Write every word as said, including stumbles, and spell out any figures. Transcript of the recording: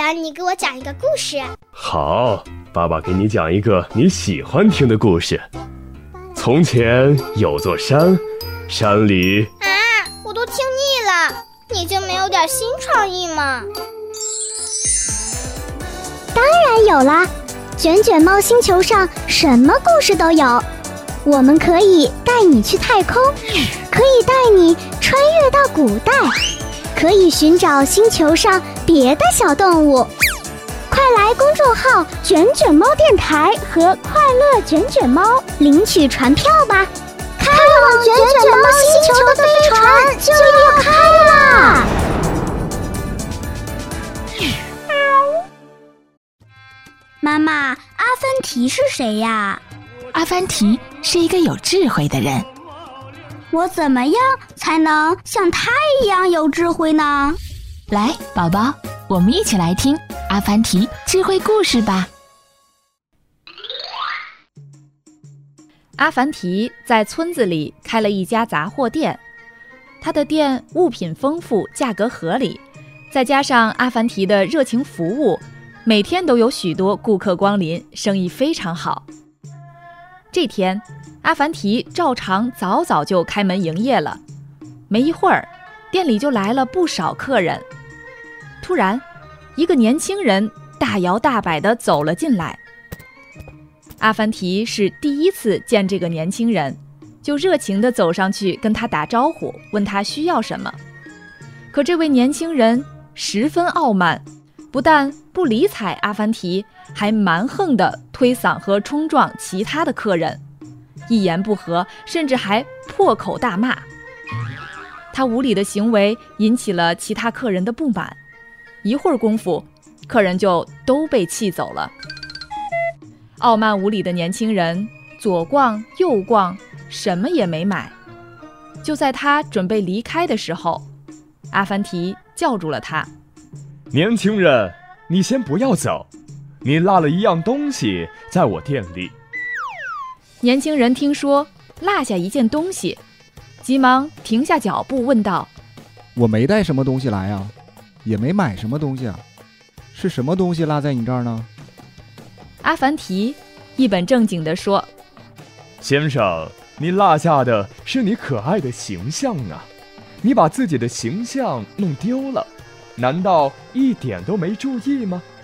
欢你给我讲一个故事。 好，爸爸给你讲一个你喜欢听的故事。从前有座山，山里…… 啊，我都听腻了，你就没有点新创意吗？ 当然有啦，卷卷猫星球上什么故事都有。我们可以带你去太空，可以带你穿越到古代，可以寻找星球上别的小动物。快来公众号卷卷猫电台和快乐卷卷猫领取船票吧，开往卷卷猫星球的飞船就要开啦！妈妈，阿凡提是谁呀？ 阿凡提是一个有智慧的人。 我怎么样才能像他一样有智慧呢？ 来，宝宝，我们一起来听阿凡提智慧故事吧。 阿凡提在村子里开了一家杂货店，他的店物品丰富，价格合理，再加上阿凡提的热情服务，每天都有许多顾客光临，生意非常好。这天，阿凡提照常早早就开门营业了。没一会儿，店里就来了不少客人。突然，一个年轻人大摇大摆地走了进来。阿凡提是第一次见这个年轻人，就热情地走上去跟他打招呼，问他需要什么。可这位年轻人十分傲慢，不但不理睬阿凡提，还蛮横地推搡和冲撞其他的客人，一言不合，甚至还破口大骂。他无理的行为引起了其他客人的不满，一会儿功夫，客人就都被气走了。傲慢无礼的年轻人左逛右逛，什么也没买。就在他准备离开的时候，阿凡提叫住了他。 年轻人，你先不要走，你落了一样东西在我店里。 年轻人听说落下一件东西，急忙停下脚步问道： 我没带什么东西来啊，也没买什么东西啊，是什么东西落在你这儿呢？ 阿凡提一本正经地说： 先生，你落下的是你可爱的形象啊，你把自己的形象弄丢了，难道一点都没注意吗？